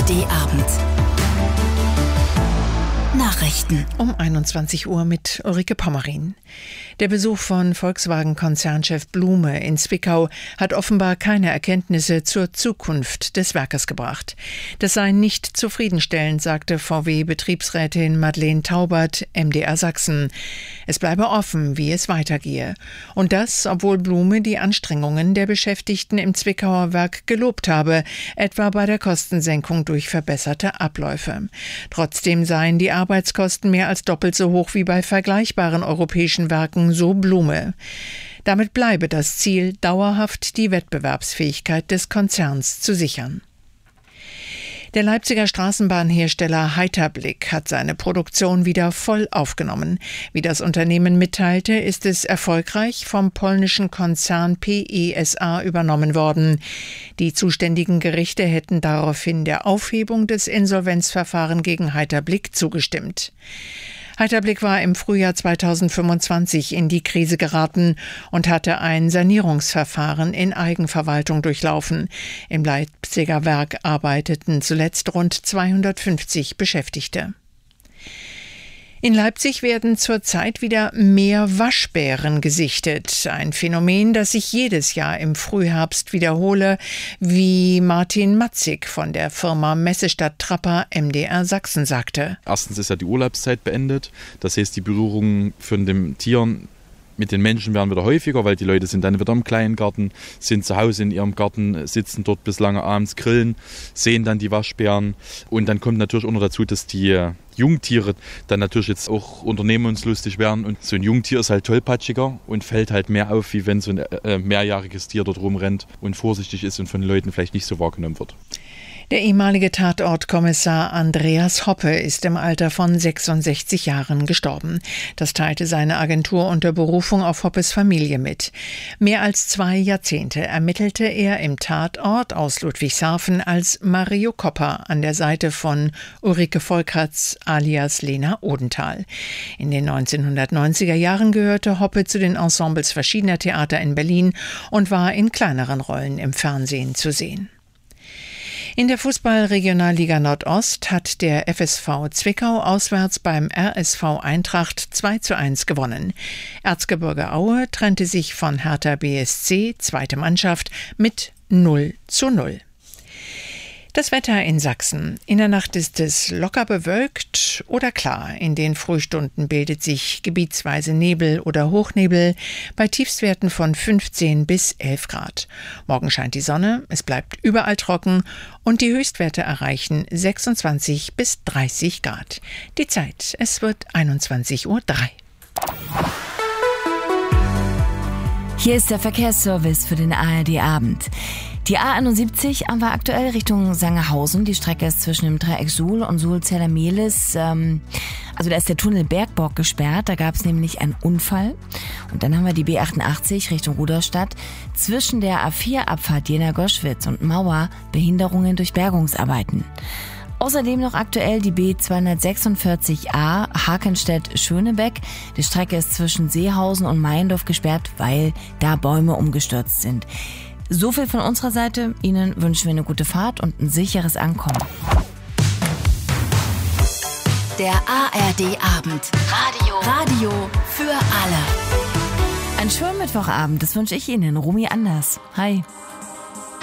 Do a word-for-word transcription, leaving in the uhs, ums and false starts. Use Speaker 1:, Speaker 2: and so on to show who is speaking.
Speaker 1: A R D-Abend. Nachrichten.
Speaker 2: Um einundzwanzig Uhr mit Ulrike Pommerin. Der Besuch von Volkswagen-Konzernchef Blume in Zwickau hat offenbar keine Erkenntnisse zur Zukunft des Werkes gebracht. Das sei nicht zufriedenstellend, sagte V W-Betriebsrätin Madeleine Taubert, M D R Sachsen. Es bleibe offen, wie es weitergehe. Und das, obwohl Blume die Anstrengungen der Beschäftigten im Zwickauer Werk gelobt habe, etwa bei der Kostensenkung durch verbesserte Abläufe. Trotzdem seien die Arbeitskosten mehr als doppelt so hoch wie bei vergleichbaren europäischen Werken, so Blume. Damit bleibe das Ziel, dauerhaft die Wettbewerbsfähigkeit des Konzerns zu sichern. Der Leipziger Straßenbahnhersteller Heiterblick hat seine Produktion wieder voll aufgenommen. Wie das Unternehmen mitteilte, ist es erfolgreich vom polnischen Konzern P E S A übernommen worden. Die zuständigen Gerichte hätten daraufhin der Aufhebung des Insolvenzverfahrens gegen Heiterblick zugestimmt. Heiterblick war im Frühjahr zweitausendfünfundzwanzig in die Krise geraten und hatte ein Sanierungsverfahren in Eigenverwaltung durchlaufen. Im Leipziger Werk arbeiteten zuletzt rund zweihundertfünfzig Beschäftigte. In Leipzig werden zurzeit wieder mehr Waschbären gesichtet. Ein Phänomen, das sich jedes Jahr im Frühherbst wiederhole, wie Martin Matzig von der Firma Messestadt Trapper M D R Sachsen sagte.
Speaker 3: Erstens ist ja die Urlaubszeit beendet. Das heißt, die Berührungen von den Tieren mit den Menschen werden wieder häufiger, weil die Leute sind dann wieder im Kleingarten, sind zu Hause in ihrem Garten, sitzen dort bis lange abends, grillen, sehen dann die Waschbären. Und dann kommt natürlich auch noch dazu, dass die Jungtiere dann natürlich jetzt auch unternehmenslustig werden. Und so ein Jungtier ist halt tollpatschiger und fällt halt mehr auf, wie wenn so ein äh, mehrjähriges Tier dort rumrennt und vorsichtig ist und von den Leuten vielleicht nicht so wahrgenommen wird.
Speaker 2: Der ehemalige Tatortkommissar Andreas Hoppe ist im Alter von sechsundsechzig Jahren gestorben. Das teilte seine Agentur unter Berufung auf Hoppes Familie mit. Mehr als zwei Jahrzehnte ermittelte er im Tatort aus Ludwigshafen als Mario Kopper an der Seite von Ulrike Volkerts alias Lena Odenthal. In den neunzehnhundertneunziger Jahren gehörte Hoppe zu den Ensembles verschiedener Theater in Berlin und war in kleineren Rollen im Fernsehen zu sehen. In der Fußball-Regionalliga Nordost hat der F S V Zwickau auswärts beim R S V Eintracht zwei zu eins gewonnen. Erzgebirge Aue trennte sich von Hertha B S C, zweite Mannschaft, mit null zu null. Das Wetter in Sachsen. In der Nacht ist es locker bewölkt oder klar. In den Frühstunden bildet sich gebietsweise Nebel oder Hochnebel bei Tiefstwerten von fünfzehn bis elf Grad. Morgen scheint die Sonne, es bleibt überall trocken und die Höchstwerte erreichen sechsundzwanzig bis dreißig Grad. Die Zeit, es wird einundzwanzig Uhr drei.
Speaker 1: Hier ist der Verkehrsservice für den A R D-Abend. Die A einundsiebzig war aktuell Richtung Sangerhausen. Die Strecke ist zwischen dem Dreieck Suhl und Suhl-Zellermehlis. Ähm, also da ist der Tunnel Bergborg gesperrt. Da gab es nämlich einen Unfall. Und dann haben wir die B achtundachtzig Richtung Rudolstadt. Zwischen der A vier Abfahrt Jena-Goschwitz und Mauer Behinderungen durch Bergungsarbeiten. Außerdem noch aktuell die B zweihundertsechsundvierzig A Hakenstedt-Schönebeck. Die Strecke ist zwischen Seehausen und Meiendorf gesperrt, weil da Bäume umgestürzt sind. So viel von unserer Seite. Ihnen wünschen wir eine gute Fahrt und ein sicheres Ankommen.
Speaker 4: Der A R D-Abend. Radio. Radio für alle.
Speaker 1: Ein schönen Mittwochabend, das wünsche ich Ihnen. Romy Anders. Hi.